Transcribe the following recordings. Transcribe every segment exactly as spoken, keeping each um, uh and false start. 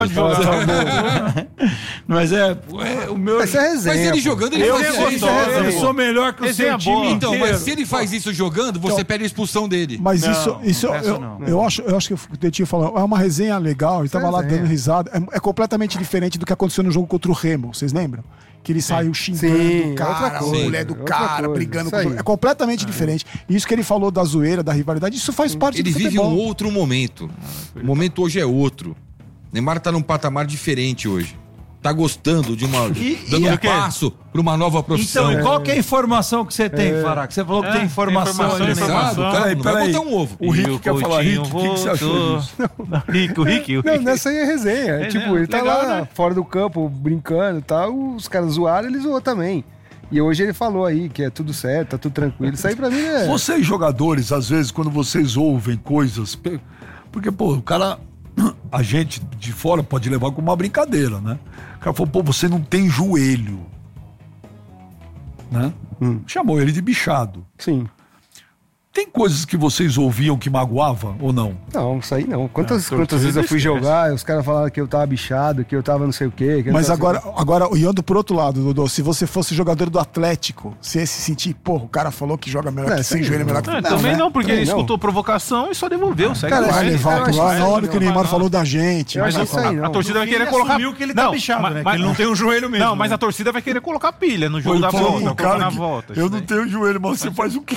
Mas é, é o meu. Mas, é resenha, mas ele pô. jogando, ele eu faz sou, isso. eu sou melhor que o resenha seu time boa. Então, inteiro. mas se ele faz isso jogando, você Então, pede a expulsão dele. Mas Não, isso, isso não peço, eu, não. eu, acho, eu acho que o Dentinho falou, é uma resenha legal, ele tava lá Resenha. dando risada. É, é completamente diferente do que aconteceu no jogo contra o Remo, vocês lembram? Que ele saiu xingando Sim, o cara, outra a coisa, mulher do outra cara, coisa, brigando isso com o jogo. aí. É completamente diferente. Isso que ele falou da zoeira, da rivalidade, isso faz parte Ele do vive futebol. um outro momento. O momento hoje é outro. Neymar tá num patamar diferente hoje. Tá gostando de uma. E- dando e um o quê? passo pra uma nova profissão. Então, e qual que é a informação que você tem, Fará? Que você falou que É, tem tem informação. informação, aí, informação. né? Exato, o cara não vai botar um ovo. O Rick E quer falar, Rick, o que, Coutinho que você achou voltou. disso? Rick, o Rick, o Não, Rick. nessa aí é resenha. É, tipo, né? ele tá Legal, lá né? fora do campo, brincando e tal. Os caras zoaram, ele zoou também. E hoje ele falou aí que é tudo certo, tá tudo tranquilo. Isso aí pra mim é. Vocês jogadores, às vezes, quando vocês ouvem coisas... pe- Porque, pô, o cara... A gente de fora pode levar como uma brincadeira, né? O cara falou, pô, você não tem joelho. Né? Hum. Chamou ele de bichado. Sim. Tem coisas que vocês ouviam que magoava ou não? Não, isso aí não. Quantas, Não, quantas vezes eu fui esquece. jogar, os caras falaram que eu tava bichado, que eu tava não sei o quê. que eu Mas tava- agora, agora, olhando pro outro lado, Dodô, se você fosse jogador do Atlético, você ia se sentir, pô, o cara falou que joga melhor Não, que isso sem aí joelho, é não. melhor que É, também né? não, porque ele Também não. escutou provocação e só devolveu. Segue Cara, o Vai baile. levar eu pro acho ar que na isso hora aí que o não, Neymar não. falou da gente. Eu vai acho isso falar. aí não. A torcida vai Ele querer colocar. assumiu que ele tá bichado, né? Que ele não tem um joelho mesmo, Não, mas né? a torcida vai querer colocar pilha no jogo Ele da falou volta. pro Colocar na que volta. eu isso não daí. tenho joelho, mas você faz o quê?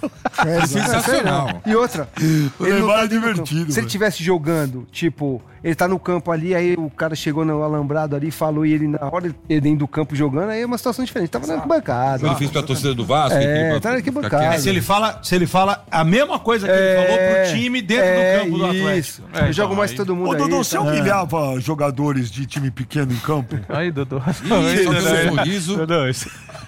É, Sensacional. E outra, O ele não Neymar tá é dentro do campo. divertido, Se ele velho. estivesse jogando, tipo, ele tá no campo ali, aí o cara chegou no alambrado ali, falou, e ele na hora ele dentro do campo jogando, aí é uma situação diferente. Tava na bancada. Ele fez pra torcida do Vasco. É, aqui, tá pra- aqui pra- bancada. É, se ele fala, se ele fala a mesma coisa que É, ele falou pro time dentro é, do campo do Atlético. isso. É, Eu jogo então, mais aí- que todo mundo Ô, aí. Dodô, você tá? humilhava jogadores de time pequeno em campo? Aí, Dodô. Ih, só pelo sorriso. Dodô, isso.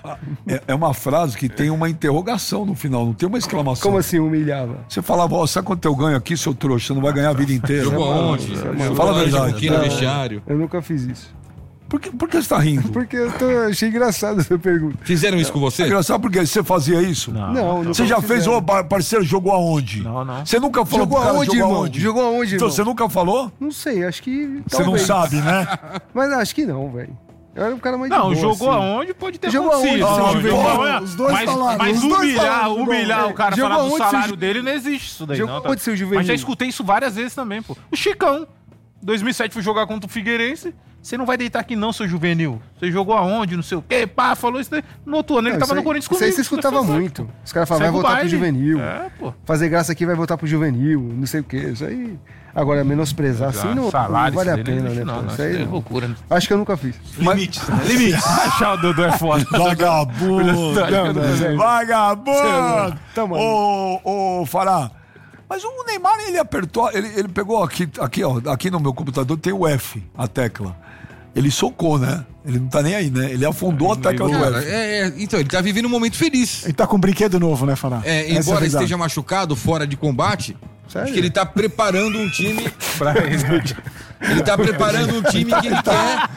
É, é uma frase que tem uma interrogação no final, não tem uma exclamação. Como assim humilhava? Você falava, ó, sabe quanto eu ganho aqui, seu trouxa? Você não vai ganhar a vida inteira. Jogou aonde? Isso é Jogou maluco. Fala a aonde? verdade. Jogou aqui no Não. vestiário. Eu nunca fiz isso. Por que, por que você tá rindo? Porque eu tô, achei engraçado essa pergunta. Fizeram isso com É você? engraçado porque você fazia isso? Não, Não, nunca Você já fizeram. fez, ô, par- parceiro, jogou aonde? Não, não. Você nunca falou Jogou pro cara, aonde, jogou irmão? aonde? Jogou aonde, Então irmão? você nunca falou? Não sei, acho que. Você não talvez. sabe, né? Mas acho que não, velho. Eu era um cara mais de Não, boa, jogou assim. aonde pode ter Jogou acontecido. aonde, Não, seu jogou Juvenil? aonde. Os dois mas, falaram, mas os dois humilhar, falaram, humilhar jogou o cara Jogou falar do aonde, seu salário Ju- dele, não existe isso daí. Jogou não, tá? aonde, seu Juvenil? Mas já escutei isso várias vezes também, pô. O Chicão, em dois mil e sete, foi jogar contra o Figueirense. Você não vai deitar aqui não, seu juvenil. Você jogou aonde, não sei o quê, pá, falou isso daí. No outro ano ele Não, tava isso no aí- Corinthians Isso comigo. aí você escutava foi muito. pô. Os caras falavam, vai Segue o voltar pro baile. juvenil. É, pô. Fazer graça aqui vai voltar pro juvenil, não sei o quê. Isso aí. Agora, menosprezar assim não, não Salário, vale a isso daí pena, não né? existe, pô? não, Isso isso aí daí é não. loucura, né? Acho que eu nunca fiz. Limites, né? Limites. Achar o Dodô é foda. Vagabundo! Não, não, sério. Vagabundo! Tá, mano. Ô, ô, Fará, mas o Neymar, ele apertou, ele, ele pegou aqui, aqui, ó, aqui no meu computador tem o F, a tecla. Ele socou, né? Ele não tá nem aí, né? Ele afundou a tecla do Cara, F. é, é, então, ele tá vivendo um momento feliz. Ele tá com um brinquedo novo, né, Fará? É, Essa é a embora verdade. esteja machucado, fora de combate, Sério? acho que ele tá preparando um time pra ele. Ele tá preparando um time que ele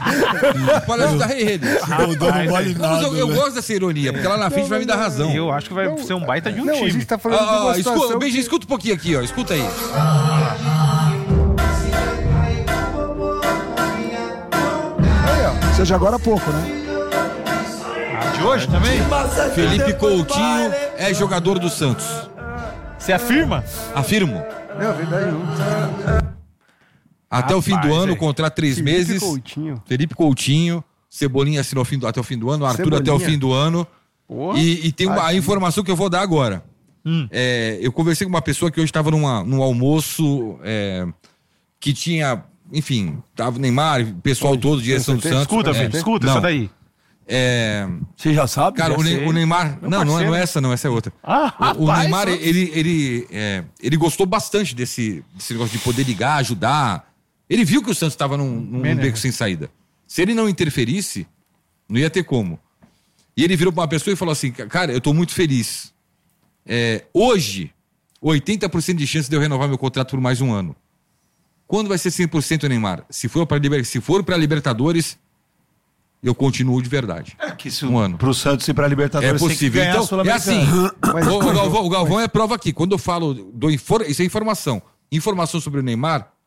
quer para ajudar ele. Não, não vale Não, mas nada, eu, eu né? gosto dessa ironia, porque lá na frente vai me dar razão. Eu acho que vai ser um baita de um Não, a time. gente tá falando de Ah, uma ah, escuta, situação Benji, que- escuta um pouquinho aqui, ó. Escuta aí. Seja agora há pouco, né? De hoje também? Felipe Coutinho é jogador do Santos. Você afirma? Afirmo. Não, verdade não. Até o fim do Rapaz, ano, é. contrato três Felipe meses. Coutinho. Felipe Coutinho. Cebolinha assinou fim do- até o fim do ano. Arthur Cebolinha. até o fim do ano. Porra. E, e tem uma a informação que eu vou dar agora. Hum. É, eu conversei com uma pessoa que hoje estava num almoço é, que tinha, enfim, tava o Neymar, o pessoal todo, direção do Santos. Escuta, é, filho, escuta não, essa daí. É, Você já sabe? cara, Já o, Ne- sei. o Neymar. Não, não é, não é parceiro. essa, não, essa é outra. Ah, O- o rapaz, Neymar, ó. ele, ele, é, ele gostou bastante desse, desse negócio de poder ligar, ajudar. Ele viu que o Santos estava num, num Bem, né? beco sem saída. Se ele não interferisse, não ia ter como. E ele virou para uma pessoa e falou assim: cara, eu tô muito feliz. É, hoje, oitenta por cento de chance de eu renovar meu contrato por mais um ano. Quando vai ser cem por cento, Neymar? Se for para liber... Se for para Libertadores, eu continuo de verdade. É que se Um ano. pro Santos ir pra Libertadores É tem que possível. ganhar a Então, é Sul-Americana. assim. Mas- o, o Galvão, o Galvão é prova aqui. Quando eu falo, dou infor... isso é informação. Informação sobre o Neymar,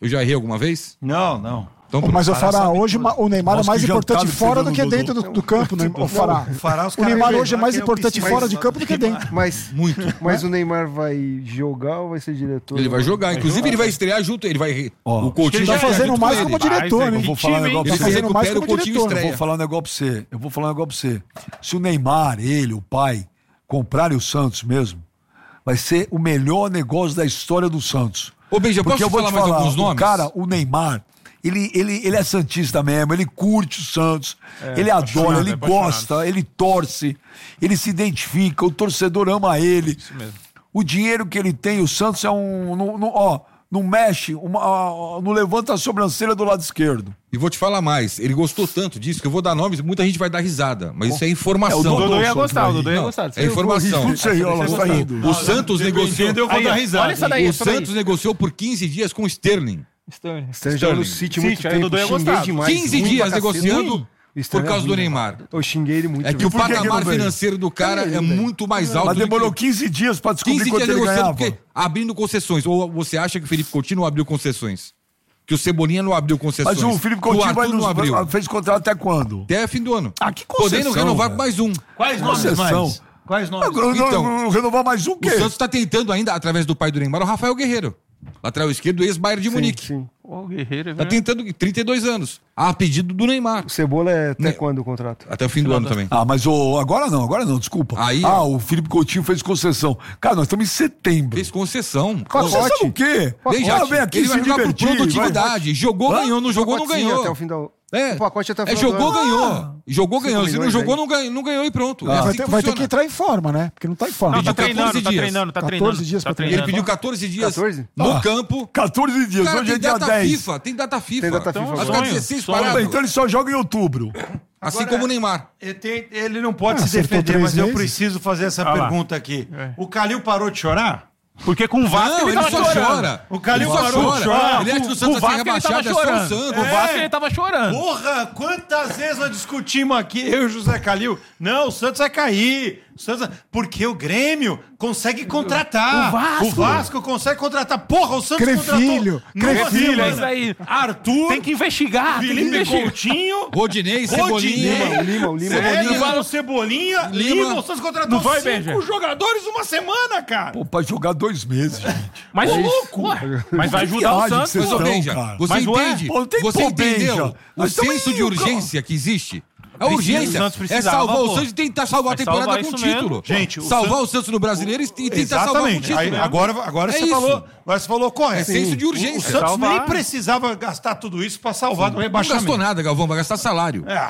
Eu já errei alguma vez? Não, não. Então, Mas o Fará Fará, sabe hoje tudo. ma- o Neymar Nossa, é mais que importante jantar fora do você que viu, dentro do, do campo, né? O Fará. O Fará, os O caras Neymar veem hoje é lá mais que é o importante piscina fora de campo do que Neymar. dentro. Mas, Muito. mas o Neymar vai jogar ou vai ser diretor? Ele vai jogar. Inclusive, ele vai estrear junto. Ele vai. Ó, o Coutinho Ele tá já é fazendo junto mais com como ele. diretor, Mas, né? Eu vou falar um time, negócio Ele pra se você. fazendo mais recupera, o como Coutinho diretor. Eu estreia. vou falar um negócio pra você. Eu vou falar um negócio pra você. Se o Neymar, ele, o pai, comprarem o Santos mesmo, vai ser o melhor negócio da história do Santos. Ô, Benja, Porque posso eu vou falar te mais falar, alguns o nomes? cara, o Neymar, ele, ele, ele é santista mesmo, ele curte o Santos, ele adora, apaixonado, ele é apaixonado. gosta, ele torce, ele se identifica, o torcedor ama ele. Isso mesmo. O dinheiro que ele tem, o Santos é um... Não, não- ó, não mexe, uma, ó, não levanta a sobrancelha do lado esquerdo. E vou te falar mais. Ele gostou tanto disso que eu vou dar nomes, muita gente vai dar risada. Mas isso é informação. É, o O Dodô ia Solto gostar, o aí. Dodô ia Não, gostar. é informação. Tudo isso aí, ó, Você tá gostou. indo. O Santos negociou. Eu vou Aí, dar ó, risada. olha essa daí, O essa daí. Santos negociou por quinze dias com o Sterling. Sterling. Você joga no City muito City, aí o tempo, Dodô ia xinguei gostar. demais. quinze ruim dias pra cacete. negociando Ruim. por Sterling causa é do ruim, Neymar. Eu xinguei ele muito. É que o por que que patamar não veio? financeiro do cara Cadê é ele, velho? muito mais alto Mas do que... demorou quinze dias pra descobrir quinze quanto dias ele negociando, ganhava. porque abrindo concessões. Ou você acha que o Felipe Coutinho não abriu concessões? Que o Cebolinha não abriu concessões? Mas o Felipe que o Coutinho vai Arthur nos, não abriu. fez contrato até quando? Até fim do ano. Ah, que concessão, Podendo renovar velho. com mais um. Quais nomes Concessão. mais? Quais nomes? Não, não, Então, não, renovar mais um O quê? Santos está tentando ainda, através do pai do Neymar, o Rafael Guerreiro. Lateral esquerdo, ex-Bayern de Munique. Sim. Ô, Guerreiro, é Tá verdade. tentando, trinta e dois anos. A pedido do Neymar. O Cebola é até Ne- quando o contrato? Até o fim do ano também. Ah, mas o, agora não, agora não, desculpa. Aí, ah, ó. o Felipe Coutinho fez concessão. Cara, nós estamos em setembro. Fez concessão. Concessão o quê? Deixa, Ah, vem aqui ele se vai jogar por divertir. produtividade. Jogou, Hã? ganhou. Não jogou, não Pacotinho ganhou. Até o fim da... É, O pacote até o é final do jogou, ano. ganhou. Jogou, Cinco ganhou. Se não milhões jogou, aí. não ganhou, não ganhou e pronto. Ah. É assim Vai que ter, vai ter funciona. que entrar em forma, né? Porque não tá em forma. Não, tá Pediu treinando, catorze tá dias. treinando, tá catorze treinando. dias tá pra treinando. Ele pediu catorze dias catorze? no Ah. campo. catorze dias, Cara, hoje tem é dia data dez. FIFA, tem data FIFA. Tem data FIFA Vai agora. ficar Sonho, dezesseis sonho. parados. Então ele só joga em outubro. Assim Agora- como o Neymar. Ele, tem- ele não pode Ah, se acertou defender, três mas eu vezes. preciso fazer essa Ah lá. pergunta aqui. É. O Calil parou de chorar? Porque com o Vasco Não, ele, ele tava só chorando. chora. O Calil Ele só parou, chora. chora. Ele acha que o Com Santos o vai Vasco ser ele tava rebaixado, é só o chorando. Santos. Com o Vasco ele tava chorando. Porra, quantas vezes nós discutimos aqui, eu e o José Calil? Não, o Santos vai cair. O Santos... Porque o Grêmio consegue contratar. O Vasco. O Vasco consegue contratar. Porra, o Santos Crefilho, contratou. numa Crefilho, semana. é isso aí. Arthur, Tem que investigar. tem que Felipe investigar. Coutinho, Rodinei, Rodinei, Cebolinha. O Lima, o Lima. Sério, Cebolinha. fala o Cebolinha, Lima. Lima, o Santos contratou Não foi, cinco Benja? jogadores numa semana, cara. Pô, pra jogar dois meses, gente. Mas, Ô, louco. Ué, mas vai ajudar o viagem que Santos. vocês Mas, ô, Não, Benja, cara. você Mas, ué, entende? pô, não tem Você pô, entendeu Benja. o Nós também, senso de cara. urgência que existe? A Precisa, urgência o Santos é precisava, salvar o pô. Santos e tentar salvar a Vai temporada salvar com o isso mesmo. título. Gente, o salvar Santos- o Santos no Brasileiro e e tentar salvar com o Exatamente. título. Aí, né? agora agora É você, isso. falou, agora você falou correto. É senso de O urgência. Santos Salvar. nem precisava gastar tudo isso para salvar do Não rebaixamento. gastou nada, Galvão, vai gastar salário. É.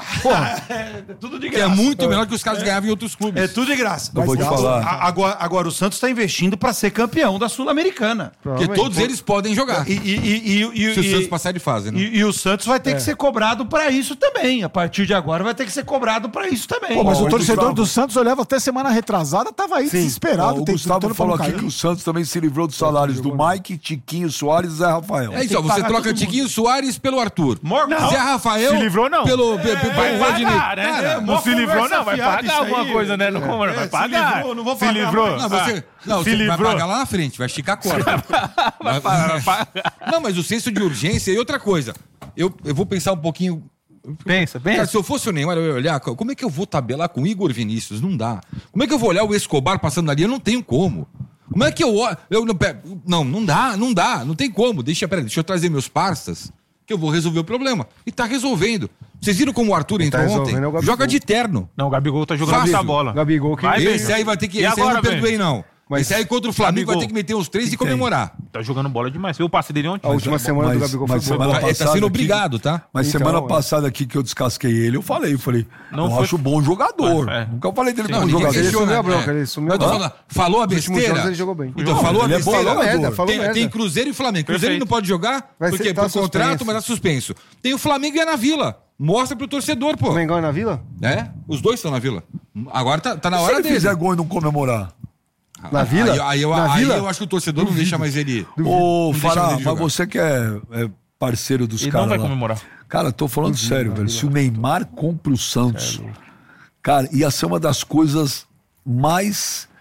É tudo de Que é graça. muito melhor que os caras ganhavam em outros clubes. É tudo de graça. Eu vou te Mas- falar. A- Agora, agora o Santos está investindo para ser campeão da Sul-Americana. Porque todos eles podem jogar. E, e, e, e, e, Se o e- Santos passar de fase, né? e- e o Santos vai ter que ser cobrado para isso também. A partir de agora vai ter que ser cobrado para isso também. Pô, mas Ó, o o torcedor Gustavo- do Santos olhava até semana retrasada, tava aí desesperado, Ó, o tem- Gustavo tentando falou pra não aqui cair. que o Santos também se livrou dos salários do Mike, Tiquinho, Soares e Zé Rafael. É isso, ó, que você pagar troca todo mundo. Tiquinho Soares pelo Arthur. Mor- Não. Zé Rafael Se livrou, não. pelo, pe- pe- Vai pelo Rodinei. pagar, né? Cara, não se livrou, conversa não. Vai fiada pagar isso alguma aí. coisa, né? Não, como, É, vai se pagar. livrou, não vou se pagar livrou. mais. Não, você, não, se você vai livrou. pagar lá na frente, vai esticar a corda. Vai pagar, vai pagar. Não, mas o senso de urgência e outra coisa. Eu, eu vou pensar um pouquinho. Pensa, Cara, pensa. se eu fosse o Neymar, eu ia olhar, como é que eu vou tabelar com o Igor Vinícius? Não dá. Como é que eu vou olhar o Escobar passando ali? Eu não tenho como. Como é que eu olho? Eu não, pera, não, não dá, não dá, não tem como. Deixa, peraí, deixa eu trazer meus parças, que eu vou resolver o problema. E tá resolvendo. Vocês viram como o Arthur entrou ontem? resolvendo é o Gabigol. Joga de terno. Não, o Gabigol tá jogando Fácil. essa bola. Gabigol que... Vai, Esse Benja. aí vai ter que. E Esse aí eu agora, não perdoei, Benja? não. Mas- Esse aí contra o Flamengo Gabigol. vai ter que meter uns três e comemorar. Tá jogando bola demais. Viu o passe dele ontem? A última semana mas- do Gabigol mas foi boa. semana Ele tá passada sendo aqui- obrigado, tá? Mas Então, semana é. passada aqui que eu descasquei ele, eu falei, eu falei, Não eu foi- acho bom jogador. É. Nunca falei dele Não, como ninguém jogador. Ele questiona. sumiu a bronca, é. ele sumiu Mas eu tô a falando, falou a Nos últimos besteira. jogos ele jogou bem. Então, falou a Ele é bom besteira. jogador. merda, falou Tem, merda. tem Cruzeiro e Flamengo. Cruzeiro Perfeito. não pode jogar, Vai porque ser- tá por contrato, suspenso. mas tá suspenso. Tem o Flamengo e é na Vila. Mostra pro torcedor, pô. O Mengão é na Vila? É? Os dois estão na Vila. Agora tá, tá na Se hora ele dele. fizer gol e não comemorar. Na Aí- Vila? Aí, aí eu, Na aí Vila? eu acho que o torcedor não deixa mais ele. Ô, deixa mais Fará, ele mas jogar. você que é, é parceiro dos Ele caras não vai lá. comemorar. Cara, tô falando sério, velho. Se o Neymar compra o Santos, cara, ia ser uma das coisas mais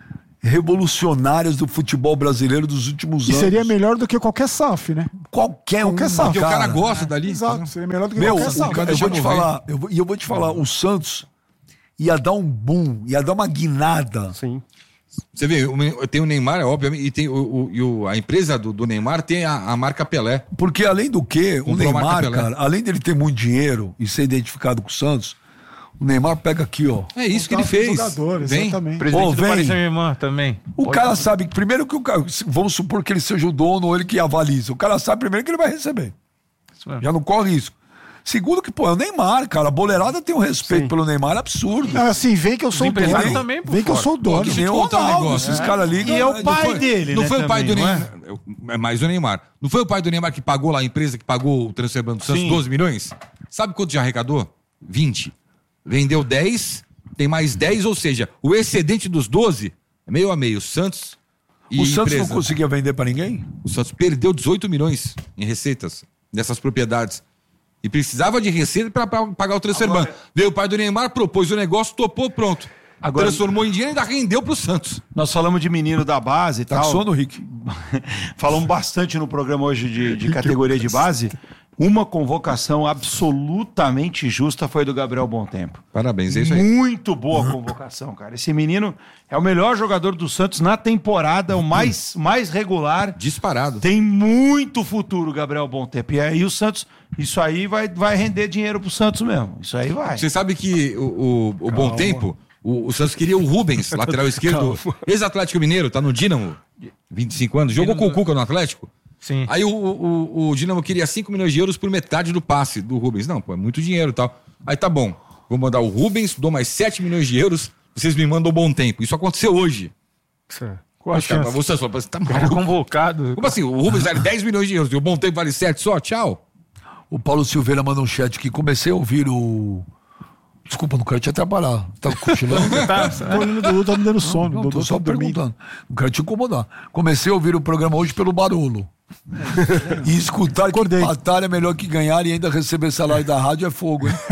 revolucionárias do futebol brasileiro dos últimos E anos. seria melhor do que qualquer S A F, né? Qualquer, Qualquer um. S A F. Porque o cara gosta dali. Exato, seria melhor do que Meu, qualquer o S A F. cara, eu deixa vou te morrer. falar, eu vou- e eu vou te falar, o Santos ia dar um boom, ia dar uma guinada. Sim. Você vê, o- tem o Neymar, obviamente, e, tem o, o- e o- a empresa do, do Neymar tem a, a marca Pelé. Porque além do que, o Comprou a marca Neymar, Pelé. cara, além dele ter muito dinheiro e ser identificado com o Santos, o Neymar pega aqui, ó. É isso que ele Contato com fez. jogador, Vem. exatamente. Presidente Ô, do vem. Paris Saint-Germain também. O cara sabe que, primeiro que o cara, vamos supor que ele seja o dono ou ele que avaliza. O cara sabe primeiro que ele vai receber. Isso mesmo. Já não corre risco. Segundo que, pô, é o Neymar, cara. A boleirada tem um respeito pelo Neymar absurdo. Não, assim, vem que eu sou o Os empresários dono. também, por Vem que eu fora. sou o dono. Pô, deixa eu Nem te o contar um Ronaldo, negócio. esses caras ligam. E é o né? pai foi- dele, Não né, foi o pai do também, não é? Neymar. É mais o Neymar. Não foi o pai do Neymar que pagou lá a empresa que pagou o transfer ban do Santos Sim. doze milhões? Sabe quanto já arrecadou? vinte. Vendeu dez, tem mais dez, ou seja, o excedente dos doze é meio a meio. Santos e O Santos empresa. não conseguia vender pra ninguém? O Santos perdeu dezoito milhões em receitas dessas propriedades. E precisava de receita para pagar o transfer ban. Veio o pai do Neymar, propôs o negócio, topou, pronto. Agora- Transformou em dinheiro e ainda rendeu pro Santos. Nós falamos de menino da base e Tá tal. com sono, Rick? Falamos bastante no programa hoje de, de categoria de base. Uma convocação absolutamente justa foi do Gabriel Bontempo. Parabéns, é isso aí. Muito boa convocação, cara. Esse menino é o melhor jogador do Santos na temporada, o mais, mais regular. Disparado. Tem muito futuro, Gabriel Bontempo. E aí o Santos, isso aí vai, vai render dinheiro pro Santos mesmo. Isso aí vai. Você sabe que o, o, o Bom Tempo, o, o Santos queria o Rubens, lateral esquerdo, ex-Atlético Mineiro, tá no Dínamo, vinte e cinco anos, jogou com o Cuca no Atlético. Sim. Aí o, o, o Dínamo queria cinco milhões de euros por metade do passe do Rubens. Não, pô, é muito dinheiro e tal. Aí tá bom, vou mandar o Rubens, dou mais sete milhões de euros, vocês me mandam o Bom Tempo. Isso aconteceu hoje. Qual a Mas, cara, chance? você falou, você tá Cara maluco? convocado. Como assim? O Rubens vale dez milhões de euros e o Bom Tempo vale sete só? Tchau. O Paulo Silveira manda um chat aqui. Comecei a ouvir o... Desculpa, não quero te atrapalhar. Tá cochilando? O menino do Dudu tá me dando sono. Não, O tô Dudu só tá dormindo. perguntando. Não quero te incomodar. Comecei a ouvir o programa hoje pelo barulho. E escutar Acordei. que empatar é melhor que ganhar e ainda receber salário da rádio é fogo, hein?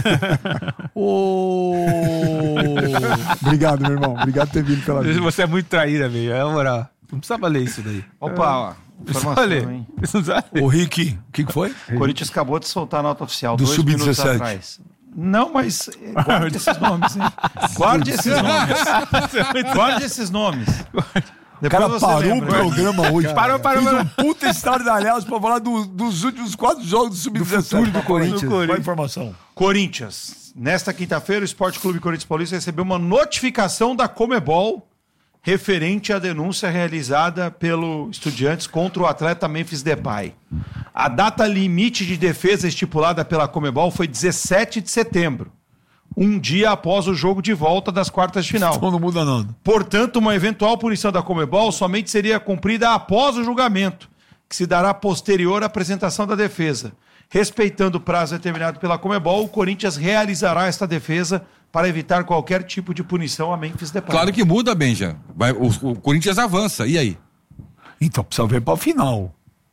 Ô... Obrigado, meu irmão. Obrigado por ter vindo pela vida. Você é muito traíra, velho. É moral. Não precisava ler isso daí. Opa, ó, Não precisava informação, ler. hein? Não precisava ler. Ô, Rick, o que, que foi? O Corinthians acabou de soltar a nota oficial, Do dois sub minutos dezessete. atrás. Não, mas eh, guarde esses nomes, hein? Guarde esses nomes. Guarde esses nomes. O cara Depois você parou lembra. o programa hoje. Parou, parou, Fez parou. um puta estardalhaço pra falar do- dos últimos quatro jogos do sub dezessete. do Corinthians. Qual a informação? Corinthians. Nesta quinta-feira, o Esporte Clube Corinthians Paulista recebeu uma notificação da Comebol referente à denúncia realizada pelo Estudiantes contra o atleta Memphis Depay. A data limite de defesa estipulada pela Comebol foi dezessete de setembro, um dia após o jogo de volta das quartas de final. Então não muda nada. Portanto, uma eventual punição da Comebol somente seria cumprida após o julgamento, que se dará posterior à apresentação da defesa. Respeitando o prazo determinado pela Comebol, o Corinthians realizará esta defesa para evitar qualquer tipo de punição a Memphis Depay. Claro que muda, Benja. Vai, o, o Corinthians avança. E aí? Então precisa ver pra final.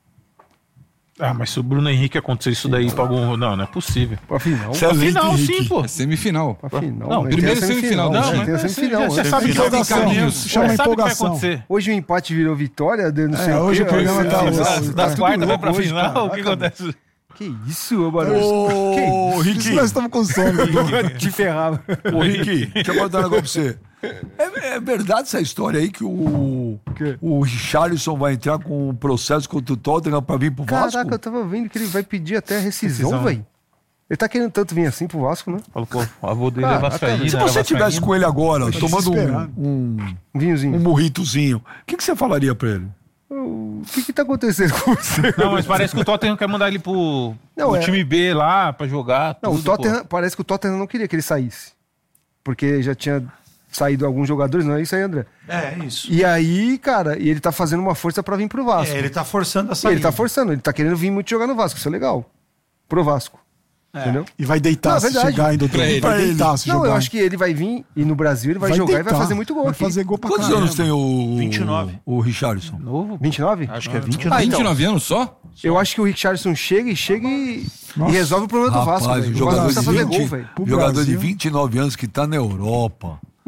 Ah, mas se o Bruno Henrique acontecer isso daí pra algum. Não, não é possível. Pra final. Você é lento, Final, Henrique. sim, pô. É semifinal. Pra final. Não, mas primeiro tem a semifinal, Não, não, mas mas tem a semifinal. Você né? sabe que Empolgação. caminhos. Se chama Você sabe o que vai empolgação. acontecer. Hoje o empate virou vitória, de não sei É, o hoje quê. o programa tá Hoje- louco. Das, tá das tudo quartas vai louco pra hoje, final, cara. o que acontece? Que isso, ô Barulho? Ô, Que Rick, Isso nós estamos com sono. Dudu. Te ferrava. ô, Rick, deixa eu contar um negócio pra você. É, é verdade essa história aí que o, quê? o Richarlison vai entrar com um processo contra o Tottenham pra vir pro Vasco? Caraca, eu tava vendo que ele vai pedir até rescisão, Rescisão. velho. Ele tá querendo tanto vir assim pro Vasco, né? Falou, pô, o avô dele Ah, é vascaíno. Se era você tivesse vascaíno. com ele agora, tomando desesperado. um, um, Um vinhozinho. um morritozinho, o que, que você falaria pra ele? O que que tá acontecendo com você? Não, mas parece que o Tottenham quer mandar ele pro, Não, pro é- time B lá pra jogar. Não, tudo, o Tottenham, parece que o Tottenham não queria que ele saísse. Porque já tinha saído alguns jogadores, não é isso aí, André? É, isso. E aí, cara, e ele tá fazendo uma força pra vir pro Vasco. É, ele tá forçando a E saída. ele tá forçando, ele tá querendo vir muito jogar no Vasco, isso é legal. Pro Vasco. Entendeu? E vai deitar Não, é se verdade. chegar ainda. Pra ele. Vai Pra deitar se Não, jogar. eu acho que ele vai vir e no Brasil ele vai, jogar e vai deitar. fazer muito gol Vai aqui. fazer gol pra Quantos caramba. anos tem o... vinte e nove. O Richarlison? Novo. vinte e nove? Acho que é vinte e Ah, nove. vinte e nove anos só? Eu acho que o Richarlison chega e chega e, e resolve o problema do Vasco, Rapaz, velho. o O Vasco jogador, precisa de fazer vinte, gol, velho. Pro jogador de Brasil. vinte e nove anos que tá na Europa.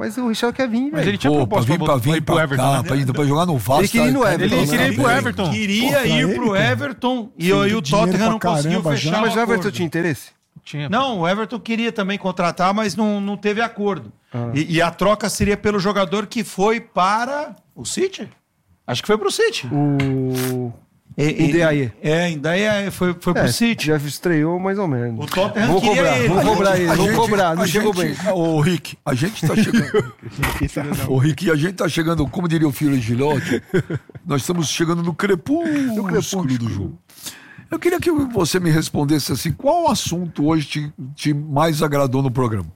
Mas o Richarlison quer vir, Mas velho. ele tinha Pô, pra proposta vir, pra, pra pra vir ir pro pra Everton. cá, né? pra, ir, pra jogar no Vasco. Ele queria ir no tá- Everton, Ele né? queria ir pro Everton. Queria Pô, ir pra pro ele, Everton e, Sim, aí o dinheiro Tottenham não pra conseguiu caramba fechar já. o Mas o Everton acordo. tinha interesse? Tinha. Não, o Everton queria também contratar, mas não, não teve acordo. Ah. E, e a troca seria pelo jogador que foi para o City? Acho que foi pro City. O... E, Indeaye. É, Indeaye foi, foi pro É, City. já estreou mais ou menos. O Tottenham Vou queria cobrar, ele. vou A cobrar gente- ele, A vou gente- cobrar, não a chegou gente- bem. Ô, Rick, a gente tá chegando. Ô, Rick, a gente tá chegando, como diria o filho de Gilotti, nós estamos chegando no crepúsculo, crepúsculo do jogo. Eu queria que você me respondesse assim: qual assunto hoje te, te mais agradou no programa?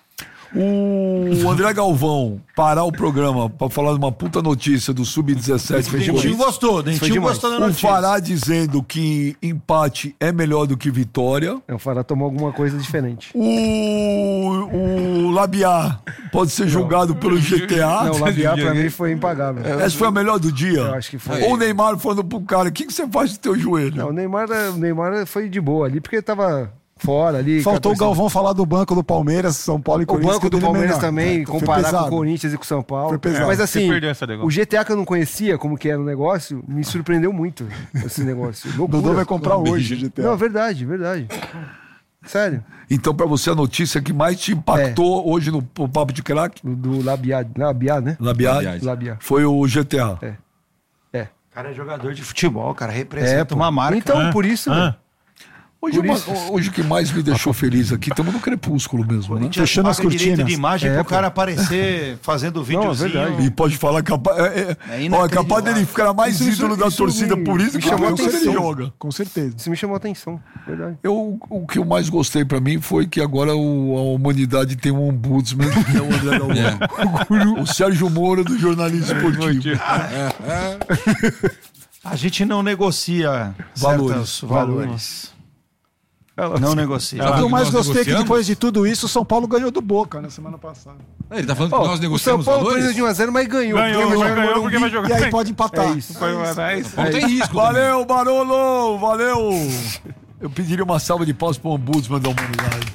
O André Galvão parar o programa pra falar de uma puta notícia do sub dezessete. Foi O Dentinho demais. gostou, o Foi Dentinho demais. gostou da O notícia. Fará dizendo que empate é melhor do que vitória. É, o Fará tomou alguma coisa diferente. O, o Labiá pode ser julgado pelo G T A. Não, o Labiar pra mim foi impagável. Essa foi a melhor do dia. Eu acho que foi. Ou o Neymar falando pro cara: o que, que você faz com o teu joelho? Não, o Neymar, o Neymar foi de boa ali, porque ele tava fora ali. Faltou o com a torcida. Galvão falar do banco do Palmeiras, São Paulo e O Corinthians. banco que do dele é Palmeiras melhor. também, É, foi comparar com pesado. o Corinthians e com o São Paulo. Foi pesado. Mas Você assim, perdeu essa negócio. o G T A que eu não conhecia, como que era o negócio, me surpreendeu muito, esse negócio. O Loucura. Dodô vai comprar hoje o G T A. Não, verdade, verdade. Sério. Então, pra você, a notícia que mais te impactou É. hoje no no Papo de Crack, Do, do Labiá, Labiá, né? Labiá, Labiá. Labiá. foi o G T A. É. É. O cara é jogador de futebol, cara, É, representa pô. uma marca. Então, Ah, por isso, ah. velho. Hoje, Por uma- isso. hoje o que mais me deixou feliz aqui, estamos no crepúsculo mesmo, né? Fechando as Paga direito cortinas. de imagem É, pro pô. cara aparecer fazendo videozinho. verdade. E pode falar que é, é, é, É ó, é inacreditável. capaz dele ficar mais Isso- ídolo da isso torcida me- por isso me que chamou chamou a quando ele atenção. joga. Com certeza. Isso me chamou a atenção, verdade. Eu, o que eu mais gostei pra mim foi que agora o- a humanidade tem um ombudsman, que é o André Galvão. O Sérgio Moro do jornalismo esportivo. A gente não negocia Valores. certos valores. Não negocia. O que eu mais nós gostei é que negociamos? depois de tudo isso, o São Paulo ganhou do Boca na semana passada. Ele tá falando Ó, que nós o São negociamos Paulo valores? perdeu de um a zero, mas ganhou. Ganhou, porque mas vai ganhou jogar porque vai jogar E aí bem. pode empatar. É isso. Foi uma vez. Não tem risco. também. Valeu, Barolo! Valeu! Eu pediria uma salva de palmas pro ombudsman da humanidade.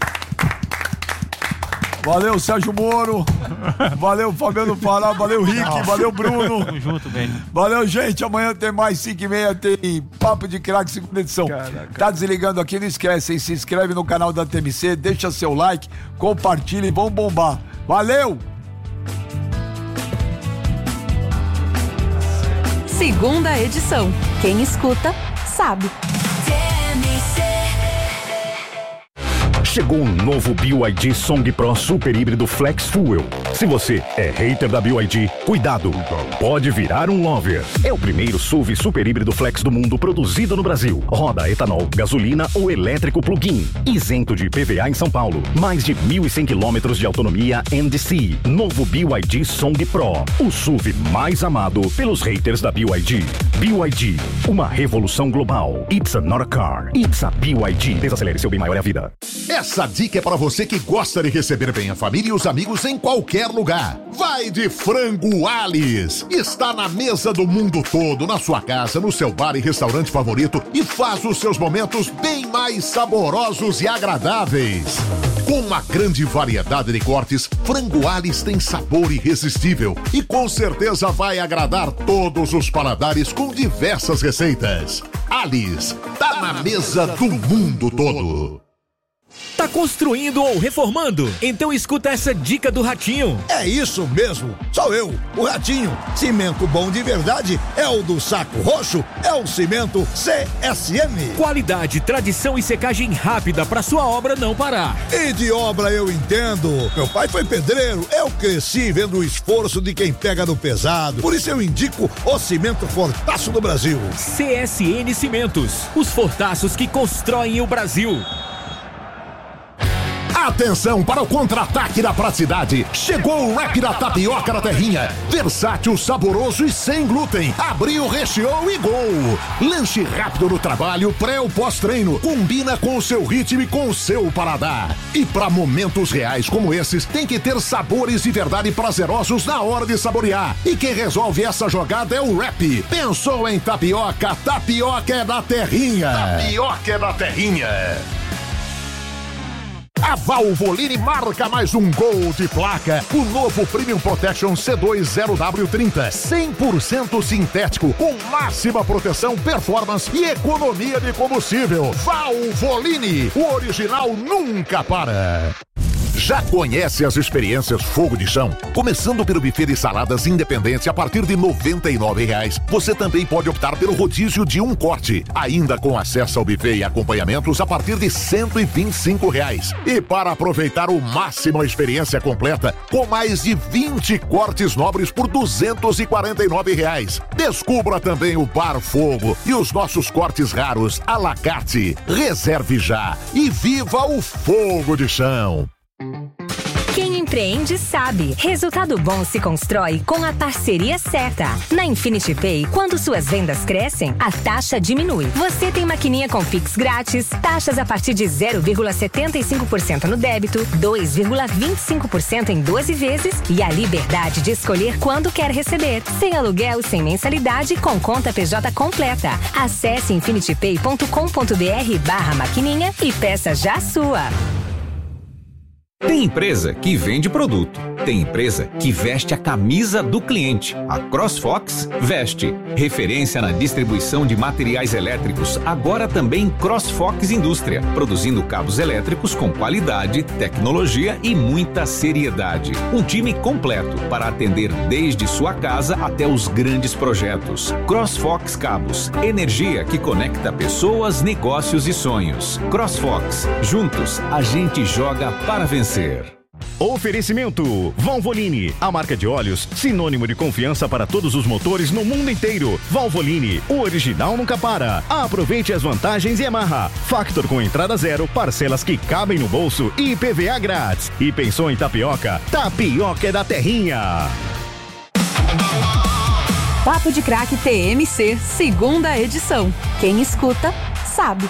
Valeu, Sérgio Moro. Valeu, Fabiano Fará. Valeu, Rick. Valeu, Bruno. Tamo junto, velho. Valeu, gente. Amanhã tem mais cinco e meia, tem Papo de Crack, segunda edição. Tá desligando aqui, não esquece, hein? Se inscreve no canal da T M C, deixa seu like, compartilha e vamos bombar. Valeu! Segunda edição. Quem escuta, sabe. Chegou um novo B Y D Song Pro Super Híbrido Flex Fuel. Se você é hater da B Y D, cuidado, pode virar um lover. É o primeiro S U V super híbrido flex do mundo produzido no Brasil. Roda etanol, gasolina ou elétrico plug-in. Isento de I P V A em São Paulo. Mais de mil e cem quilômetros de autonomia N D C. Novo B Y D Song Pro. O S U V mais amado pelos haters da B Y D. B Y D, uma revolução global. It's a not a car. It's a B Y D. Desacelere, seu bem maior é a vida. Essa dica é para você que gosta de receber bem a família e os amigos em qualquer lugar. Vai de Frango Alice. Está na mesa do mundo todo, na sua casa, no seu bar e restaurante favorito e faz os seus momentos bem mais saborosos e agradáveis. Com uma grande variedade de cortes, Frango Alice tem sabor irresistível e com certeza vai agradar todos os paladares com diversas receitas. Alice, tá na mesa do mundo todo. Tá construindo ou reformando? Então escuta essa dica do Ratinho. É isso mesmo, sou eu, o Ratinho. Cimento bom de verdade é o do Saco Roxo, é o cimento C S M. Qualidade, tradição e secagem rápida para sua obra não parar. E de obra eu entendo. Meu pai foi pedreiro, eu cresci vendo o esforço de quem pega no pesado. Por isso eu indico o cimento Fortaço do Brasil. C S N Cimentos, os fortaços que constroem o Brasil. Atenção para o contra-ataque da praticidade. Chegou o rap da tapioca da terrinha. Versátil, saboroso e sem glúten. Abriu, recheou e gol. Lanche rápido no trabalho, pré ou pós-treino. Combina com o seu ritmo e com o seu paladar. E para momentos reais como esses, tem que ter sabores de verdade prazerosos na hora de saborear. E quem resolve essa jogada é o rap. Pensou em tapioca? Tapioca é da terrinha. Tapioca é da terrinha. A Valvoline marca mais um gol de placa. O novo Premium Protection C dois zero W trinta, cem por cento sintético, com máxima proteção, performance e economia de combustível. Valvoline, o original nunca para. Já conhece as experiências Fogo de Chão? Começando pelo buffet de saladas independente a partir de noventa e nove reais. Você também pode optar pelo rodízio de um corte, ainda com acesso ao buffet e acompanhamentos a partir de cento e vinte e cinco reais. E para aproveitar o máximo a experiência completa, com mais de vinte cortes nobres por duzentos e quarenta e nove reais. Descubra também o Bar Fogo e os nossos cortes raros à la carte. Reserve já e viva o Fogo de Chão. Quem empreende sabe. Resultado bom se constrói com a parceria certa. Na Infinity Pay, quando suas vendas crescem, a taxa diminui. Você tem maquininha com Pix grátis, taxas a partir de zero vírgula setenta e cinco por cento no débito, dois vírgula vinte e cinco por cento em doze vezes e a liberdade de escolher quando quer receber. Sem aluguel, sem mensalidade, com conta P J completa. Acesse infinitypay ponto com ponto br barra maquininha e peça já a sua. Tem empresa que vende produto. Tem empresa que veste a camisa do cliente. A CrossFox veste. Referência na distribuição de materiais elétricos, agora também CrossFox Indústria, produzindo cabos elétricos com qualidade, tecnologia e muita seriedade. Um time completo para atender desde sua casa até os grandes projetos. CrossFox Cabos, energia que conecta pessoas, negócios e sonhos. CrossFox, juntos a gente joga para vencer. Oferecimento Valvoline, a marca de óleos sinônimo de confiança para todos os motores no mundo inteiro. Valvoline, o original nunca para. Aproveite as vantagens Yamaha. Factor com entrada zero, parcelas que cabem no bolso e I P V A grátis. E pensou em tapioca? Tapioca é da terrinha. Papo de Craque T M C, segunda edição. Quem escuta, sabe.